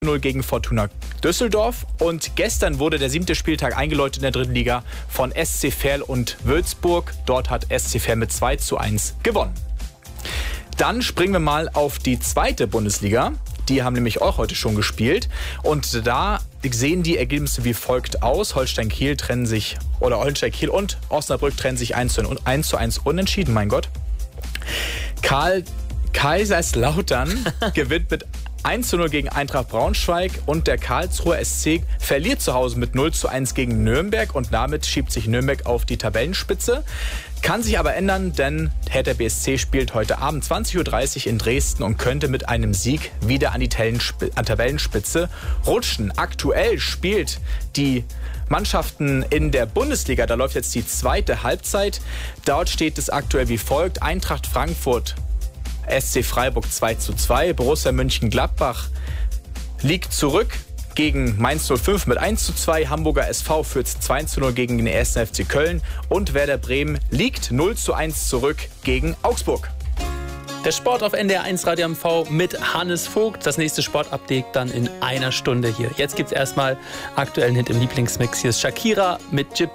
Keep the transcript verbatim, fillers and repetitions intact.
null gegen Fortuna Düsseldorf. Und gestern wurde der siebte Spieltag eingeläutet in der dritten Liga von S C Verl und Würzburg. Dort hat S C Verl mit zwei zu eins gewonnen. Dann springen wir mal auf die zweite Bundesliga. Die haben nämlich auch heute schon gespielt. Und da sehen die Ergebnisse wie folgt aus. Holstein Kiel trennen sich, oder Holstein Kiel und Osnabrück trennen sich eins zu eins unentschieden, mein Gott. Karl Kaiserslautern gewinnt mit eins zu null gegen Eintracht Braunschweig und der Karlsruher S C verliert zu Hause mit null zu eins gegen Nürnberg und damit schiebt sich Nürnberg auf die Tabellenspitze. Kann sich aber ändern, denn Hertha B S C spielt heute Abend zwanzig Uhr dreißig in Dresden und könnte mit einem Sieg wieder an die Tabellenspitze rutschen. Aktuell spielt die Mannschaften in der Bundesliga, da läuft jetzt die zweite Halbzeit. Dort steht es aktuell wie folgt: Eintracht Frankfurt S C Freiburg zwei zu zwei, Borussia Mönchengladbach liegt zurück gegen Mainz null fünf mit eins zu zwei, Hamburger S V führt zwei zu null gegen den ersten F C Köln und Werder Bremen liegt null zu eins zurück gegen Augsburg. Der Sport auf N D R eins Radio M V mit Hannes Vogt. Das nächste Sportupdate dann in einer Stunde hier. Jetzt gibt's erstmal aktuellen Hit im Lieblingsmix. Hier ist Shakira mit Gypsy.